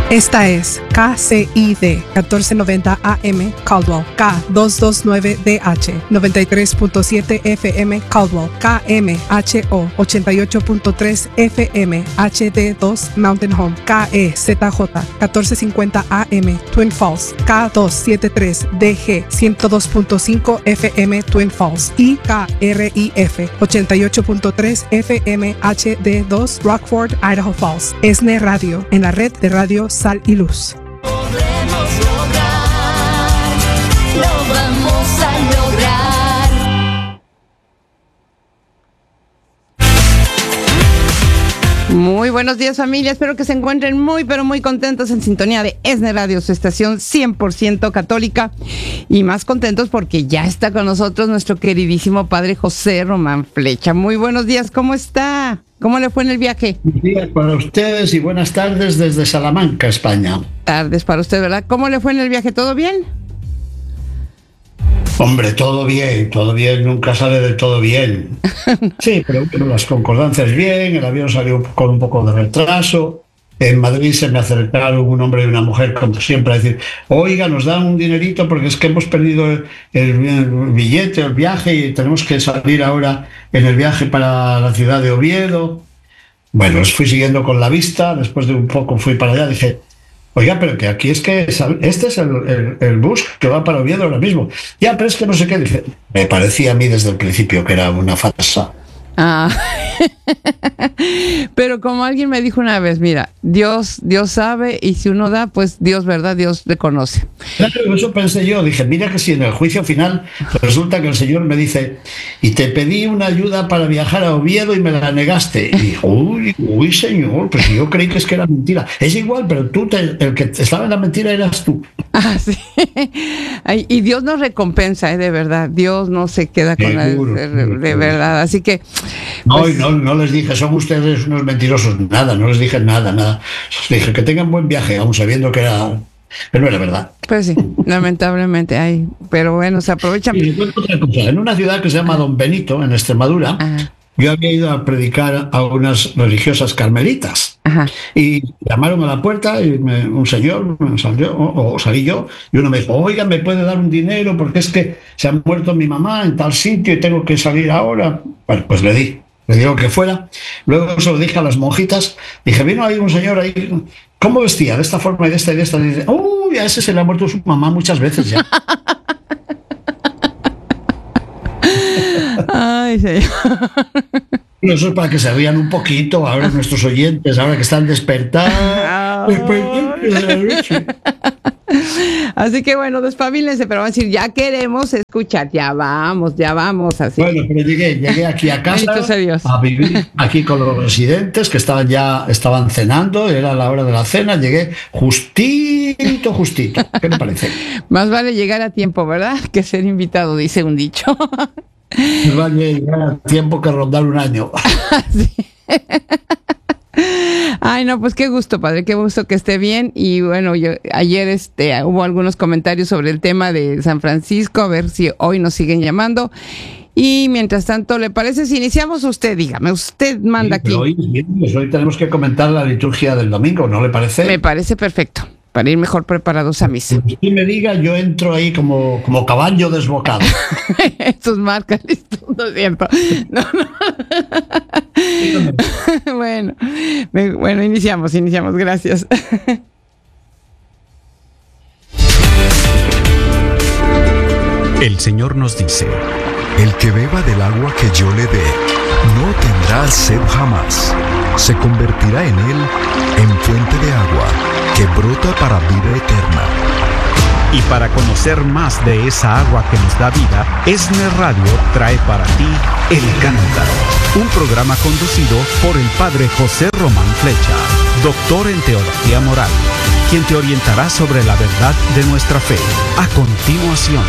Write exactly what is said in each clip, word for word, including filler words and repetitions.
Esta es K C I D catorce noventa A M Caldwell, K doscientos veintinueve D H noventa y tres punto siete F M Caldwell, K M H O ochenta y ocho punto tres F M H D dos Mountain Home, K E Z J catorce cincuenta A M Twin Falls, K doscientos setenta y tres D G ciento dos punto cinco F M Twin Falls y K R I F ochenta y ocho punto tres F M H D dos Rockford, Idaho Falls. ESNE Radio, en la red de radio Sal y Luz. Podemos lograr, lo vamos a lograr. Muy buenos días, familia. Espero que se encuentren muy, pero muy contentos en sintonía de ESNE Radio, su estación cien por ciento católica. Y más contentos porque ya está con nosotros nuestro queridísimo padre José Román Flecha. Muy buenos días, ¿cómo está? ¿Cómo le fue en el viaje? Buenos días para ustedes y buenas tardes desde Salamanca, España. Tardes para usted, ¿verdad? ¿Cómo le fue en el viaje? ¿Todo bien? Hombre, todo bien, todo bien, nunca sale de todo bien. Sí, pero bueno, las concordancias bien, el avión salió con un poco de retraso. En Madrid se me acercaron un hombre y una mujer, como siempre, a decir, oiga, nos dan un dinerito porque es que hemos perdido el, el, el billete, el viaje, y tenemos que salir ahora en el viaje para la ciudad de Oviedo. Bueno, los fui siguiendo con la vista, después de un poco fui para allá, dije, oiga, pero que aquí es que este es el, el, el bus que va para Oviedo ahora mismo. Ya, pero es que no sé qué, dije, me parecía a mí desde el principio que era una farsa. Ah. Pero como alguien me dijo una vez, mira, Dios, Dios sabe, y si uno da, pues Dios, ¿verdad? Dios le conoce. Claro, eso pensé yo, dije, mira que si en el juicio final resulta que el Señor me dice, y te pedí una ayuda para viajar a Oviedo y me la negaste. Y dijo, uy, uy, Señor, pues yo creí que es que era mentira. Es igual, pero tú, te, el que estaba en la mentira eras tú. Ah, sí. Ay, y Dios nos recompensa, ¿eh? De verdad, Dios no se queda con la de, de, de verdad, así que... No, pues, y no, no les dije, son ustedes unos mentirosos, nada, no les dije nada, nada. Les dije que tengan buen viaje, aún sabiendo que era, que no era verdad. Pues sí, lamentablemente hay, pero bueno, se aprovechan. Y otra cosa, en una ciudad que se llama Don Benito, en Extremadura, ajá, yo había ido a predicar a unas religiosas carmelitas. Ajá. Y llamaron a la puerta y me, un señor me salió, o, o salí yo, y uno me dijo, oiga, ¿me puede dar un dinero? Porque es que se ha muerto mi mamá en tal sitio y tengo que salir ahora. Bueno, pues le di. Le digo que fuera. Luego se lo dije a las monjitas. Dije, vino ahí un señor ahí. ¿Cómo vestía? De esta forma y de esta y de esta. Y dice, uy, a ese se le ha muerto su mamá muchas veces ya. Ay, señor. Eso es para que se rían un poquito ahora nuestros oyentes, ahora que están despertados. Así que bueno, despabilense, pero van a decir, ya queremos escuchar, ya vamos, ya vamos. Así. Bueno, pero llegué, llegué aquí a casa a vivir aquí con los residentes que estaban ya estaban cenando, era la hora de la cena, llegué justito, justito. ¿Qué me parece? Más vale llegar a tiempo, ¿verdad? Que ser invitado, dice un dicho. Más vale llegar a tiempo que rondar un año. Sí. Ay, no, pues qué gusto, padre, qué gusto que esté bien. Y bueno, yo ayer este hubo algunos comentarios sobre el tema de San Francisco, a ver si hoy nos siguen llamando. Y mientras tanto, ¿le parece si iniciamos? Usted, dígame, usted manda sí, aquí. Hoy, hoy tenemos que comentar la liturgia del domingo, ¿no le parece? Me parece perfecto, para ir mejor preparados a misa. Si usted me diga, yo entro ahí como, como caballo desbocado. Sus marcas, no es cierto. No, no. Bueno, me, bueno, iniciamos, iniciamos, gracias. El Señor nos dice, el que beba del agua que yo le dé, no tendrá sed jamás. Se convertirá en él en fuente de agua que brota para vida eterna. Y para conocer más de esa agua que nos da vida, ESNE Radio trae para ti El Cántaro, un programa conducido por el padre José Román Flecha, doctor en Teología Moral, quien te orientará sobre la verdad de nuestra fe. A continuación.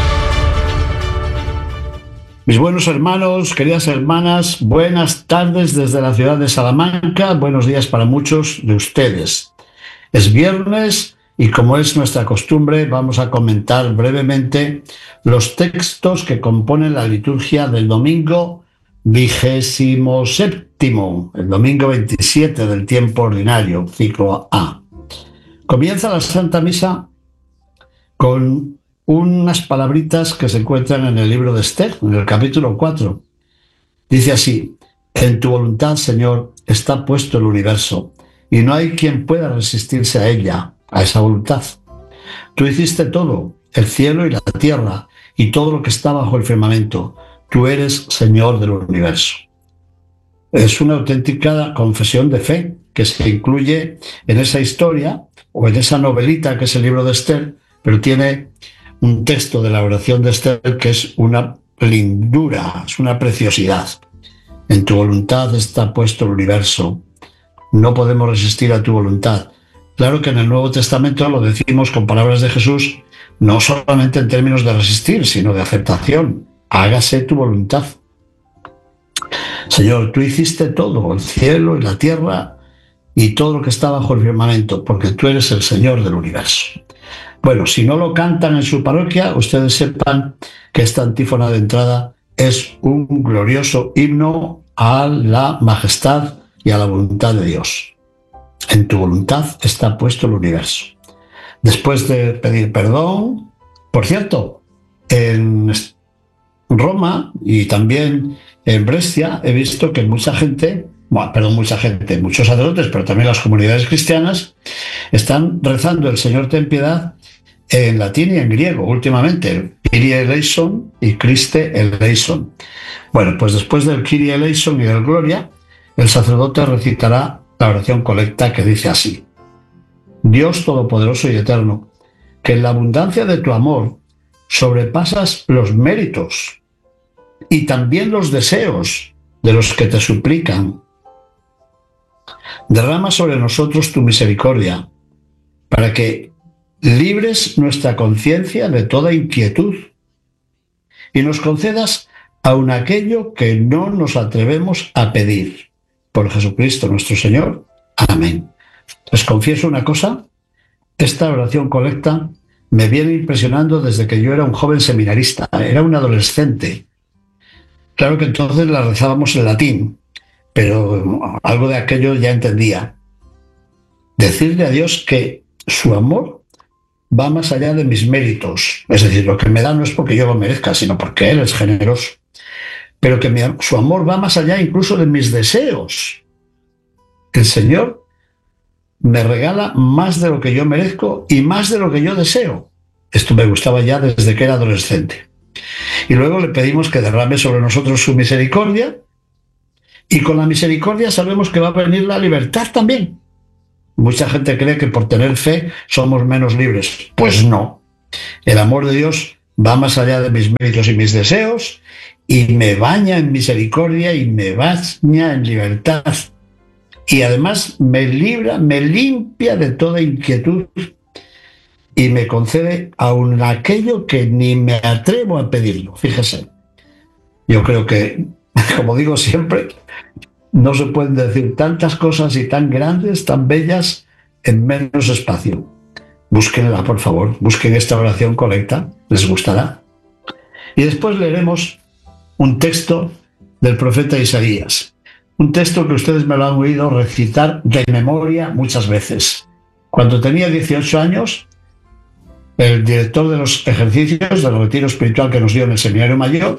Mis buenos hermanos, queridas hermanas, buenas tardes desde la ciudad de Salamanca, buenos días para muchos de ustedes. Es viernes y como es nuestra costumbre, vamos a comentar brevemente los textos que componen la liturgia del domingo vigésimo séptimo, el domingo veintisiete del tiempo ordinario, ciclo A. Comienza la Santa Misa con unas palabritas que se encuentran en el libro de Esther, en el capítulo cuatro. Dice así: en tu voluntad, Señor, está puesto el universo, y no hay quien pueda resistirse a ella, a esa voluntad. Tú hiciste todo, el cielo y la tierra, y todo lo que está bajo el firmamento. Tú eres Señor del universo. Es una auténtica confesión de fe que se incluye en esa historia o en esa novelita que es el libro de Esther, pero tiene un texto de la oración de Esther que es una lindura, es una preciosidad. En tu voluntad está puesto el universo. No podemos resistir a tu voluntad. Claro que en el Nuevo Testamento lo decimos con palabras de Jesús, no solamente en términos de resistir, sino de aceptación. Hágase tu voluntad. Señor, tú hiciste todo, el cielo y la tierra y todo lo que está bajo el firmamento, porque tú eres el Señor del universo. Bueno, si no lo cantan en su parroquia, ustedes sepan que esta antífona de entrada es un glorioso himno a la majestad y a la voluntad de Dios. En tu voluntad está puesto el universo. Después de pedir perdón, por cierto, en Roma y también en Brescia he visto que mucha gente, bueno, perdón, mucha gente, muchos sacerdotes, pero también las comunidades cristianas, están rezando el Señor ten piedad en latín y en griego últimamente, Kyrie eleison y Christe eleison. Bueno, pues después del Kyrie eleison y del Gloria, el sacerdote recitará la oración colecta que dice así: Dios todopoderoso y eterno, que en la abundancia de tu amor sobrepasas los méritos y también los deseos de los que te suplican. Derrama sobre nosotros tu misericordia, para que libres nuestra conciencia de toda inquietud y nos concedas aun aquello que no nos atrevemos a pedir. Por Jesucristo nuestro Señor. Amén. Les confieso una cosa, esta oración colecta me viene impresionando desde que yo era un joven seminarista, era un adolescente. Claro que entonces la rezábamos en latín, pero algo de aquello ya entendía. Decirle a Dios que su amor va más allá de mis méritos, es decir, lo que me da no es porque yo lo merezca, sino porque Él es generoso, pero que mi, su amor va más allá incluso de mis deseos. El Señor me regala más de lo que yo merezco y más de lo que yo deseo. Esto me gustaba ya desde que era adolescente. Y luego le pedimos que derrame sobre nosotros su misericordia, y con la misericordia sabemos que va a venir la libertad también. Mucha gente cree que por tener fe somos menos libres. Pues no. El amor de Dios va más allá de mis méritos y mis deseos y me baña en misericordia y me baña en libertad. Y además me libra, me limpia de toda inquietud y me concede aun aquello que ni me atrevo a pedirlo. Fíjese, yo creo que, como digo siempre, no se pueden decir tantas cosas y tan grandes, tan bellas, en menos espacio. Búsquenla, por favor, busquen esta oración colecta, les gustará. Y después leeremos un texto del profeta Isaías, un texto que ustedes me lo han oído recitar de memoria muchas veces. Cuando tenía dieciocho años, el director de los ejercicios del retiro espiritual que nos dio en el Seminario Mayor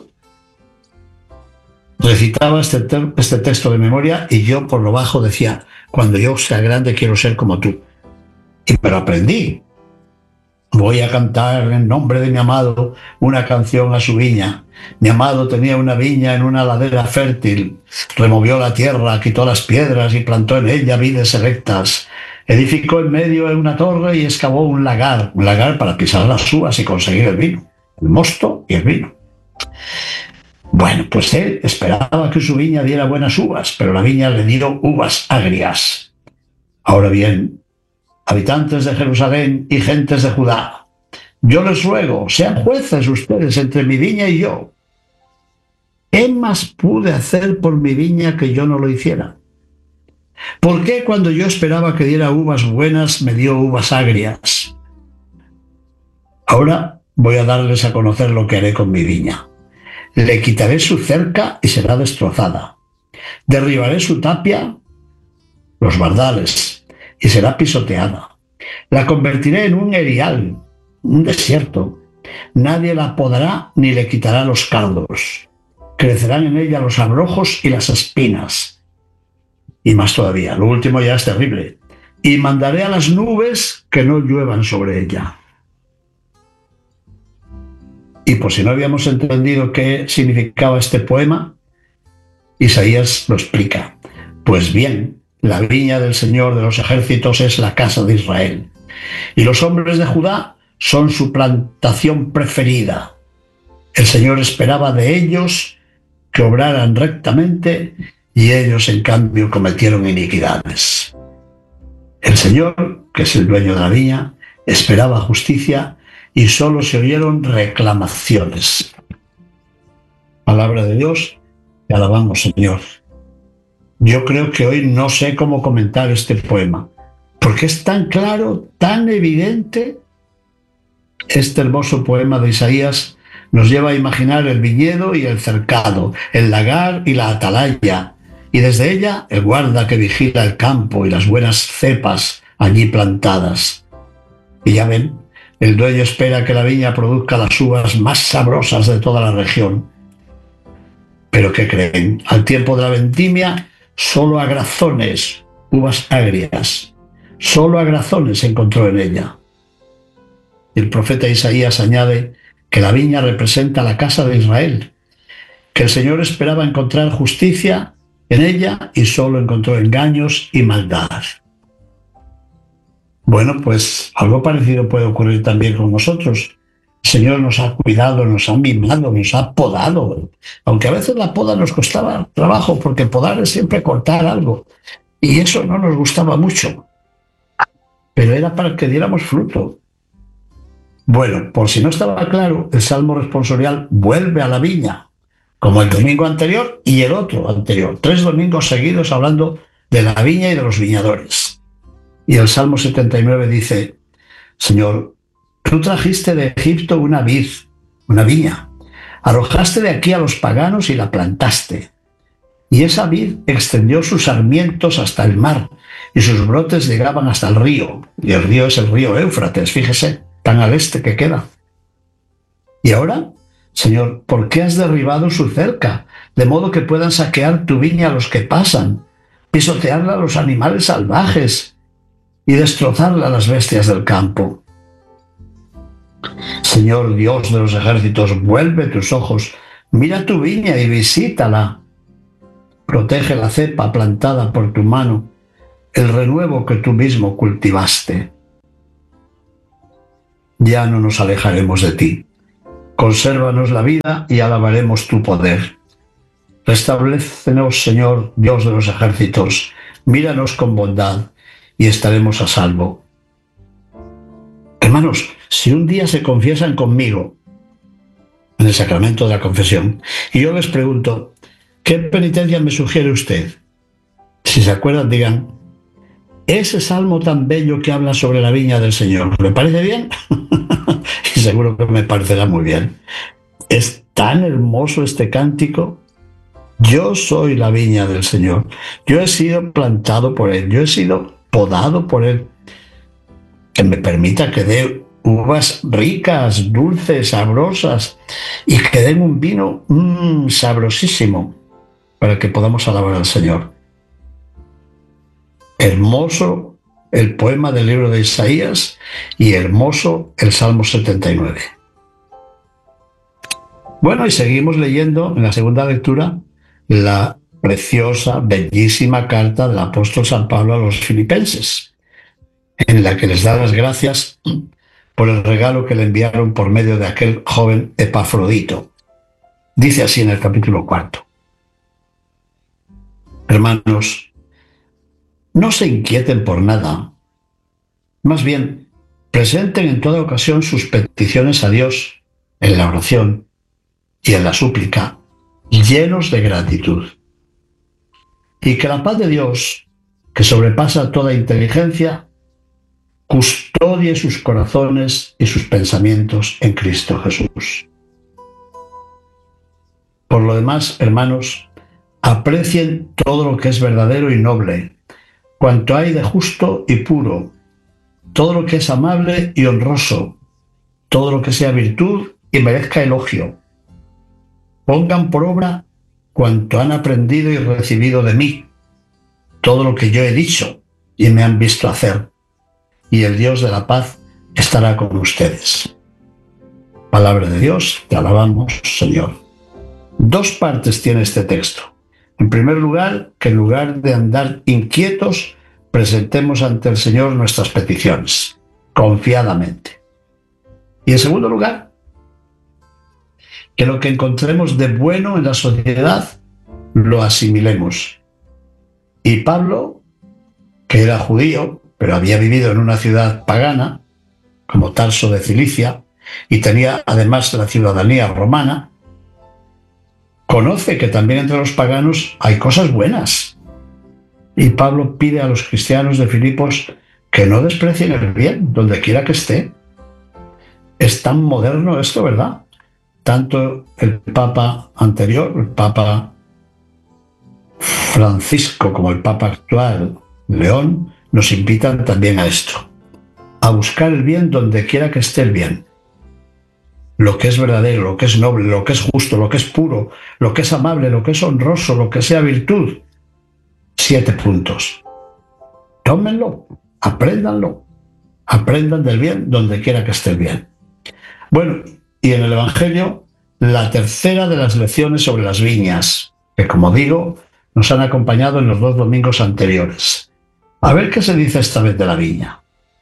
recitaba este, te- este texto de memoria y yo por lo bajo decía: cuando yo sea grande quiero ser como tú. Y me lo aprendí. Voy a cantar en nombre de mi amado una canción a su viña. Mi amado tenía una viña en una ladera fértil. Removió la tierra, quitó las piedras y plantó en ella vides erectas. Edificó en medio de una torre y excavó un lagar, un lagar para pisar las uvas y conseguir el vino, el mosto y el vino. Bueno, pues él esperaba que su viña diera buenas uvas, pero la viña le dio uvas agrias. Ahora bien, habitantes de Jerusalén y gentes de Judá, yo les ruego, sean jueces ustedes entre mi viña y yo. ¿Qué más pude hacer por mi viña que yo no lo hiciera? ¿Por qué cuando yo esperaba que diera uvas buenas me dio uvas agrias? Ahora voy a darles a conocer lo que haré con mi viña. Le quitaré su cerca y será destrozada. Derribaré su tapia, los bardales, y será pisoteada. La convertiré en un erial, un desierto. Nadie la podará ni le quitará los cardos. Crecerán en ella los abrojos y las espinas. Y más todavía, lo último ya es terrible. Y mandaré a las nubes que no lluevan sobre ella. Y por si no habíamos entendido qué significaba este poema, Isaías lo explica. Pues bien, la viña del Señor de los ejércitos es la casa de Israel, y los hombres de Judá son su plantación preferida. El Señor esperaba de ellos que obraran rectamente, y ellos en cambio cometieron iniquidades. El Señor, que es el dueño de la viña, esperaba justicia, y solo se oyeron reclamaciones. Palabra de Dios, te alabamos, Señor. Yo creo que hoy no sé cómo comentar este poema, porque es tan claro, tan evidente. Este hermoso poema de Isaías nos lleva a imaginar el viñedo y el cercado, el lagar y la atalaya, y desde ella el guarda que vigila el campo y las buenas cepas allí plantadas. Y ya ven, el dueño espera que la viña produzca las uvas más sabrosas de toda la región. Pero ¿qué creen? Al tiempo de la vendimia, solo agrazones, uvas agrias, solo agrazones encontró en ella. El profeta Isaías añade que la viña representa la casa de Israel, que el Señor esperaba encontrar justicia en ella y solo encontró engaños y maldad. Bueno, pues algo parecido puede ocurrir también con nosotros. El Señor nos ha cuidado, nos ha mimado, nos ha podado, aunque a veces la poda nos costaba trabajo, porque podar es siempre cortar algo, y eso no nos gustaba mucho, pero era para que diéramos fruto. Bueno, por si no estaba claro, el Salmo responsorial vuelve a la viña, como el domingo anterior y el otro anterior, tres domingos seguidos hablando de la viña y de los viñadores. Y el Salmo setenta y nueve dice: Señor, tú trajiste de Egipto una vid, una viña, arrojaste de aquí a los paganos y la plantaste. Y esa vid extendió sus sarmientos hasta el mar, y sus brotes llegaban hasta el río. Y el río es el río Éufrates, fíjese, tan al este que queda. Y ahora, Señor, ¿por qué has derribado su cerca, de modo que puedan saquear tu viña a los que pasan, pisotearla a los animales salvajes y destrozarla a las bestias del campo? Señor Dios de los ejércitos, vuelve tus ojos, mira tu viña y visítala. Protege la cepa plantada por tu mano, el renuevo que tú mismo cultivaste. Ya no nos alejaremos de ti. Consérvanos la vida y alabaremos tu poder. Restablécenos, Señor Dios de los ejércitos, míranos con bondad y estaremos a salvo. Hermanos, si un día se confiesan conmigo en el sacramento de la confesión y yo les pregunto, ¿qué penitencia me sugiere usted? Si se acuerdan, digan, ese salmo tan bello que habla sobre la viña del Señor, ¿le parece bien? Y seguro que me parecerá muy bien. Es tan hermoso este cántico. Yo soy la viña del Señor. Yo he sido plantado por Él. Yo he sido podado por Él. Que me permita que dé uvas ricas, dulces, sabrosas, y que den un vino mmm, sabrosísimo para que podamos alabar al Señor. Hermoso el poema del libro de Isaías y hermoso el Salmo setenta y nueve. Bueno, y seguimos leyendo en la segunda lectura la preciosa, bellísima carta del apóstol San Pablo a los filipenses, en la que les da las gracias por el regalo que le enviaron por medio de aquel joven Epafrodito. Dice así en el capítulo cuarto: Hermanos, no se inquieten por nada, más bien presenten en toda ocasión sus peticiones a Dios en la oración y en la súplica, llenos de gratitud. Y que la paz de Dios, que sobrepasa toda inteligencia, custodie sus corazones y sus pensamientos en Cristo Jesús. Por lo demás, hermanos, aprecien todo lo que es verdadero y noble, cuanto hay de justo y puro, todo lo que es amable y honroso, todo lo que sea virtud y merezca elogio. Pongan por obra cuanto han aprendido y recibido de mí, todo lo que yo he dicho y me han visto hacer, y el Dios de la paz estará con ustedes. Palabra de Dios, te alabamos, Señor. Dos partes tiene este texto. En primer lugar, que en lugar de andar inquietos, presentemos ante el Señor nuestras peticiones, confiadamente. Y en segundo lugar, que lo que encontremos de bueno en la sociedad, lo asimilemos. Y Pablo, que era judío, pero había vivido en una ciudad pagana, como Tarso de Cilicia, y tenía además la ciudadanía romana, conoce que también entre los paganos hay cosas buenas. Y Pablo pide a los cristianos de Filipos que no desprecien el bien, donde quiera que esté. Es tan moderno esto, ¿verdad? Tanto el Papa anterior, el Papa Francisco, como el Papa actual, León, nos invitan también a esto, a buscar el bien donde quiera que esté el bien. Lo que es verdadero, lo que es noble, lo que es justo, lo que es puro, lo que es amable, lo que es honroso, lo que sea virtud. Siete puntos. Tómenlo, apréndanlo, aprendan del bien donde quiera que esté el bien. Bueno, y en el Evangelio, la tercera de las lecciones sobre las viñas, que como digo, nos han acompañado en los dos domingos anteriores. A ver qué se dice esta vez de la viña.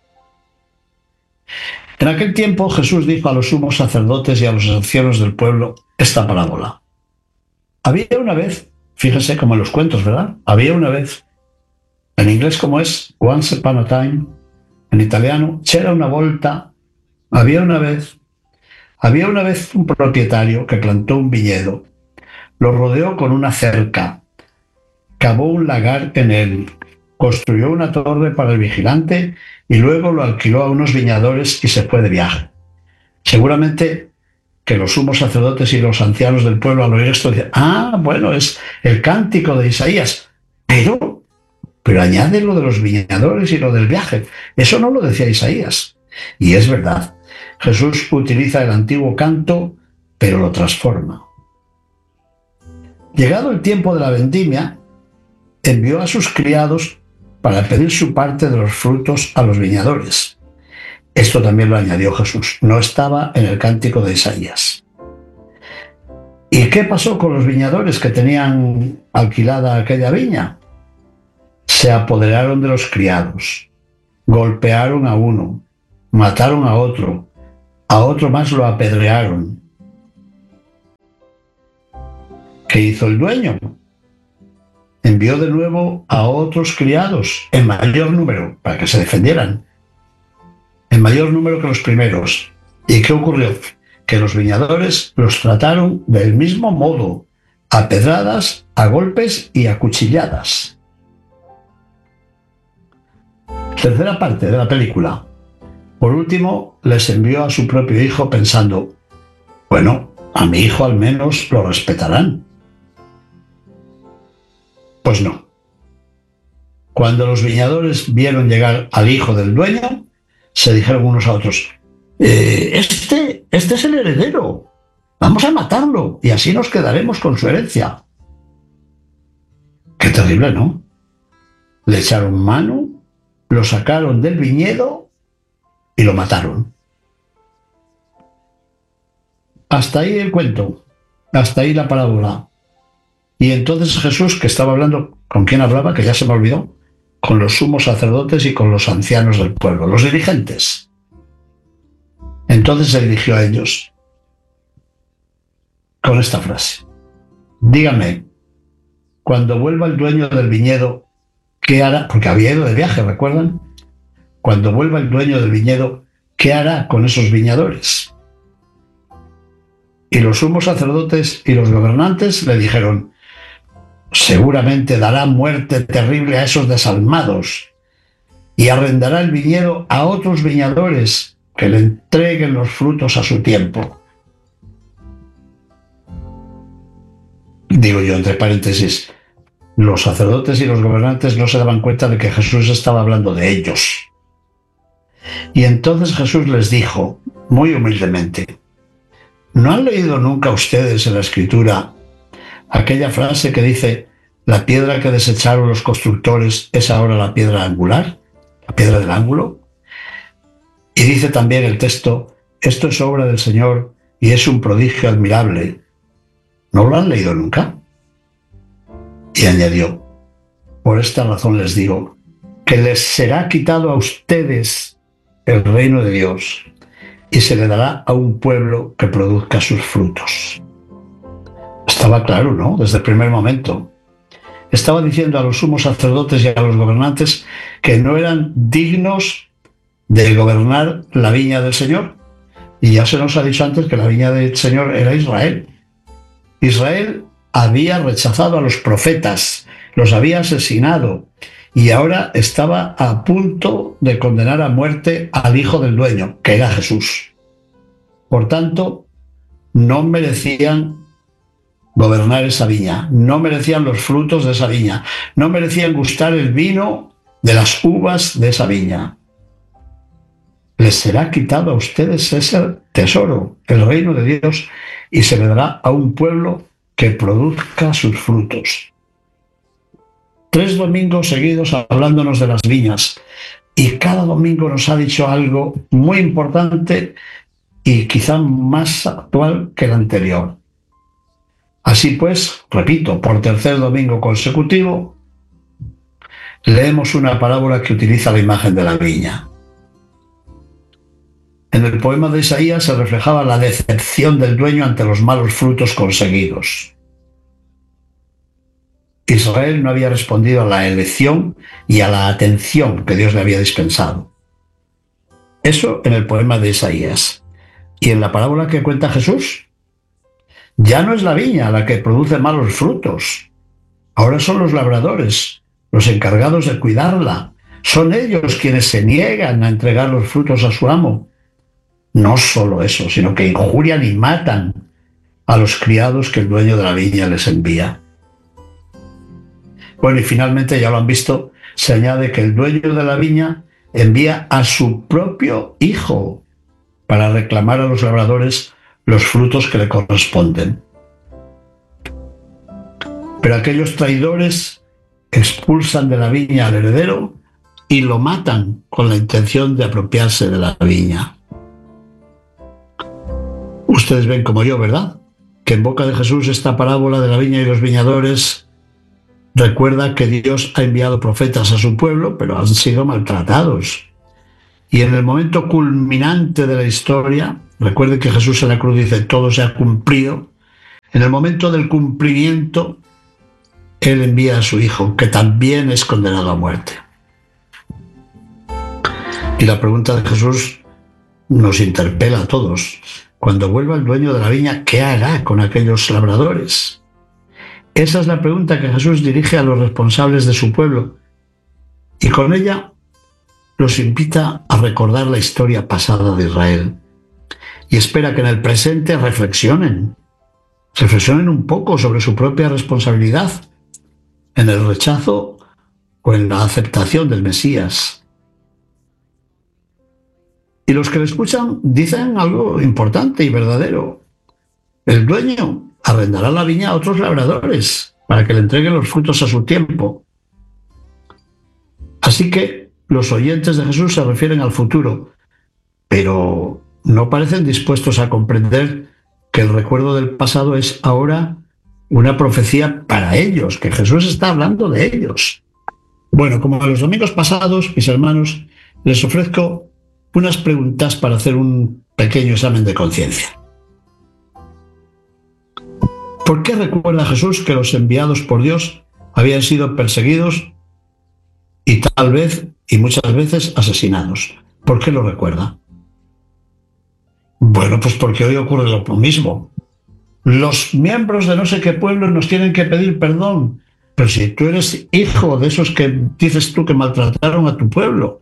En aquel tiempo Jesús dijo a los sumos sacerdotes y a los ancianos del pueblo esta parábola. Había una vez, fíjense como en los cuentos, ¿verdad? Había una vez, en inglés como es once upon a time, en italiano c'era una volta, había una vez, había una vez un propietario que plantó un viñedo, lo rodeó con una cerca, cavó un lagar en él, construyó una torre para el vigilante y luego lo alquiló a unos viñadores y se fue de viaje. Seguramente que los sumos sacerdotes y los ancianos del pueblo al oír esto dicen, ah, bueno, es el cántico de Isaías, pero, pero añade lo de los viñadores y lo del viaje. Eso no lo decía Isaías. Y es verdad, Jesús utiliza el antiguo canto, pero lo transforma. Llegado el tiempo de la vendimia, envió a sus criados para pedir su parte de los frutos a los viñadores. Esto también lo añadió Jesús, no estaba en el cántico de Isaías. ¿Y qué pasó con los viñadores que tenían alquilada aquella viña? Se apoderaron de los criados, golpearon a uno, mataron a otro, a otro más lo apedrearon. ¿Qué hizo el dueño? Envió de nuevo a otros criados, en mayor número, para que se defendieran, en mayor número que los primeros. ¿Y qué ocurrió? Que los viñadores los trataron del mismo modo, a pedradas, a golpes y a cuchilladas. Tercera parte de la película. Por último, les envió a su propio hijo pensando, bueno, a mi hijo al menos lo respetarán. Pues no. Cuando los viñadores vieron llegar al hijo del dueño, se dijeron unos a otros, eh, este, este es el heredero, vamos a matarlo y así nos quedaremos con su herencia. Qué terrible, ¿no? Le echaron mano, lo sacaron del viñedo y lo mataron. Hasta ahí el cuento, hasta ahí la parábola. Y entonces Jesús, que estaba hablando, ¿con quién hablaba? Que ya se me olvidó. Con los sumos sacerdotes y con los ancianos del pueblo, los dirigentes. Entonces se dirigió a ellos con esta frase. Díganme, cuando vuelva el dueño del viñedo, ¿qué hará? Porque había ido de viaje, ¿recuerdan? Cuando vuelva el dueño del viñedo, ¿qué hará con esos viñadores? Y los sumos sacerdotes y los gobernantes le dijeron, seguramente dará muerte terrible a esos desalmados y arrendará el viñedo a otros viñadores que le entreguen los frutos a su tiempo. Digo yo, entre paréntesis, los sacerdotes y los gobernantes no se daban cuenta de que Jesús estaba hablando de ellos. Y entonces Jesús les dijo, muy humildemente, ¿no han leído nunca ustedes en la Escritura aquella frase que dice, la piedra que desecharon los constructores es ahora la piedra angular, la piedra del ángulo? Y dice también el texto, esto es obra del Señor y es un prodigio admirable. ¿No lo han leído nunca? Y añadió, por esta razón les digo, que les será quitado a ustedes el reino de Dios y se le dará a un pueblo que produzca sus frutos. Estaba claro, ¿no? Desde el primer momento. Estaba diciendo a los sumos sacerdotes y a los gobernantes que no eran dignos de gobernar la viña del Señor. Y ya se nos ha dicho antes que la viña del Señor era Israel. Israel había rechazado a los profetas, los había asesinado y ahora estaba a punto de condenar a muerte al hijo del dueño, que era Jesús. Por tanto, no merecían gobernar esa viña, no merecían los frutos de esa viña, no merecían gustar el vino de las uvas de esa viña. Les será quitado a ustedes ese tesoro, el reino de Dios, y se le dará a un pueblo que produzca sus frutos. Tres domingos seguidos hablándonos de las viñas, y cada domingo nos ha dicho algo muy importante y quizá más actual que el anterior. Así pues, repito, por tercer domingo consecutivo, leemos una parábola que utiliza la imagen de la viña. En el poema de Isaías se reflejaba la decepción del dueño ante los malos frutos conseguidos. Israel no había respondido a la elección y a la atención que Dios le había dispensado. Eso en el poema de Isaías. Y en la parábola que cuenta Jesús, ya no es la viña la que produce malos frutos. Ahora son los labradores, los encargados de cuidarla. Son ellos quienes se niegan a entregar los frutos a su amo. No solo eso, sino que injurian y matan a los criados que el dueño de la viña les envía. Bueno, y finalmente, ya lo han visto, se añade que el dueño de la viña envía a su propio hijo para reclamar a los labradores los frutos que le corresponden. Pero aquellos traidores expulsan de la viña al heredero y lo matan con la intención de apropiarse de la viña. Ustedes ven como yo, ¿verdad?, que en boca de Jesús esta parábola de la viña y los viñadores recuerda que Dios ha enviado profetas a su pueblo, pero han sido maltratados. Y en el momento culminante de la historia, recuerden que Jesús en la cruz dice, todo se ha cumplido. En el momento del cumplimiento, Él envía a su Hijo, que también es condenado a muerte. Y la pregunta de Jesús nos interpela a todos. Cuando vuelva el dueño de la viña, ¿qué hará con aquellos labradores? Esa es la pregunta que Jesús dirige a los responsables de su pueblo. Y con ella los invita a recordar la historia pasada de Israel. Y espera que en el presente reflexionen. Reflexionen un poco sobre su propia responsabilidad en el rechazo o en la aceptación del Mesías. Y los que le escuchan dicen algo importante y verdadero. El dueño arrendará la viña a otros labradores para que le entreguen los frutos a su tiempo. Así que los oyentes de Jesús se refieren al futuro, pero no parecen dispuestos a comprender que el recuerdo del pasado es ahora una profecía para ellos, que Jesús está hablando de ellos. Bueno, como en los domingos pasados, mis hermanos, les ofrezco unas preguntas para hacer un pequeño examen de conciencia. ¿Por qué recuerda Jesús que los enviados por Dios habían sido perseguidos y tal vez, y muchas veces, asesinados? ¿Por qué lo recuerda? Bueno, pues porque hoy ocurre lo mismo. Los miembros de no sé qué pueblo nos tienen que pedir perdón, pero si tú eres hijo de esos que dices tú que maltrataron a tu pueblo,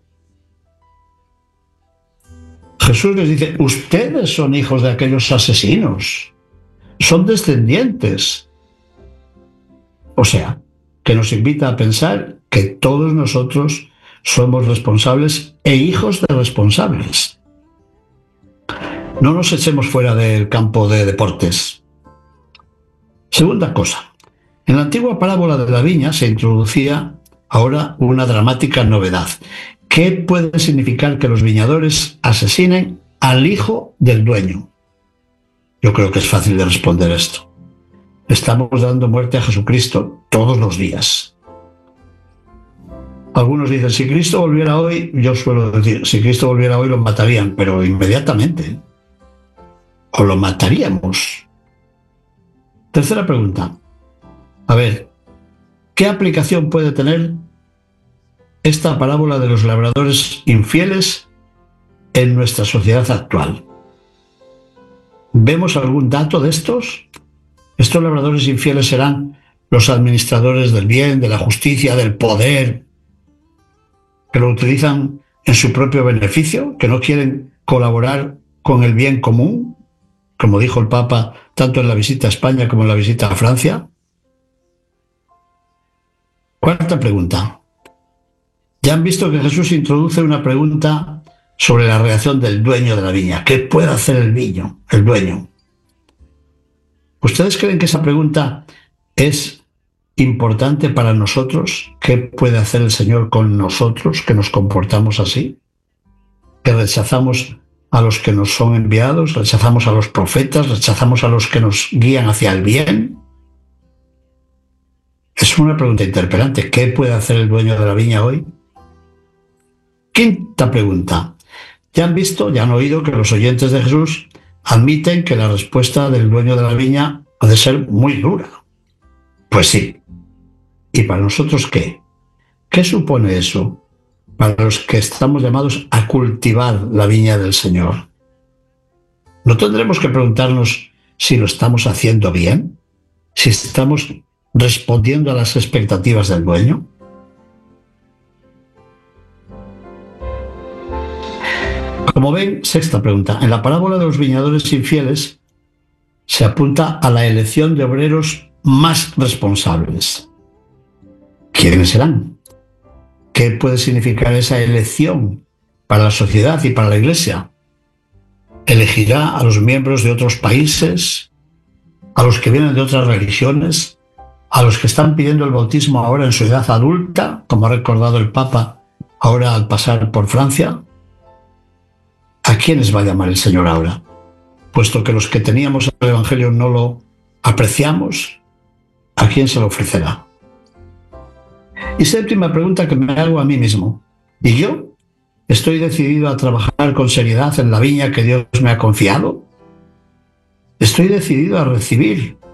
Jesús les dice, ustedes son hijos de aquellos asesinos, son descendientes. O sea, que nos invita a pensar que todos nosotros somos responsables e hijos de responsables. No nos echemos fuera del campo de deportes. Segunda cosa, en la antigua parábola de la viña se introducía ahora una dramática novedad. ¿Qué puede significar que los viñadores asesinen al hijo del dueño? Yo creo que es fácil de responder esto. Estamos dando muerte a Jesucristo todos los días. Algunos dicen, si Cristo volviera hoy, yo suelo decir, si Cristo volviera hoy lo matarían, pero inmediatamente. O lo mataríamos. Tercera pregunta. A ver, ¿qué aplicación puede tener esta parábola de los labradores infieles en nuestra sociedad actual? ¿Vemos algún dato de estos? Estos labradores infieles serán los administradores del bien, de la justicia, del poder, que lo utilizan en su propio beneficio, que no quieren colaborar con el bien común, como dijo el Papa tanto en la visita a España como en la visita a Francia. Cuarta pregunta. Ya han visto que Jesús introduce una pregunta sobre la reacción del dueño de la viña. ¿Qué puede hacer el viño, el dueño? ¿Ustedes creen que esa pregunta es importante para nosotros? ¿Qué puede hacer el Señor con nosotros que nos comportamos así? ¿Que rechazamos a los que nos son enviados? ¿Rechazamos a los profetas? ¿Rechazamos a los que nos guían hacia el bien? Es una pregunta interpelante. ¿Qué puede hacer el dueño de la viña hoy? Quinta pregunta. Ya han visto, ya han oído que los oyentes de Jesús admiten que la respuesta del dueño de la viña ha de ser muy dura. Pues sí. ¿Y para nosotros qué? ¿Qué supone eso para los que estamos llamados a cultivar la viña del Señor? ¿No tendremos que preguntarnos si lo estamos haciendo bien? ¿Si estamos respondiendo a las expectativas del dueño? Como ven, sexta pregunta. En la parábola de los viñadores infieles se apunta a la elección de obreros más responsables. ¿Quiénes serán? ¿Qué puede significar esa elección para la sociedad y para la Iglesia? ¿Elegirá a los miembros de otros países, a los que vienen de otras religiones, a los que están pidiendo el bautismo ahora en su edad adulta, como ha recordado el Papa ahora al pasar por Francia? ¿A quiénes va a llamar el Señor ahora? Puesto que los que teníamos el Evangelio no lo apreciamos, ¿a quién se lo ofrecerá? Y séptima pregunta que me hago a mí mismo. ¿Y yo? ¿Estoy decidido a trabajar con seriedad en la viña que Dios me ha confiado? ¿Estoy decidido a recibir